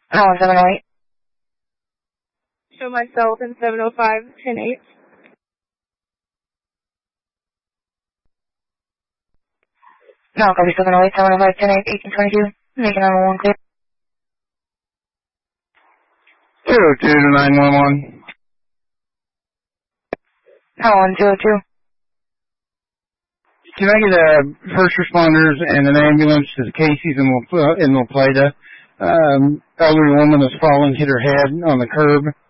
Oh, 708. Show myself in 705-10-8. No, copy 708, 705, 10-8, 1822. Making number 1 clear. 202 to 911. 202. Can I get first responders and an ambulance to Casey's in La Plata? Elderly woman has fallen, hit her head on the curb.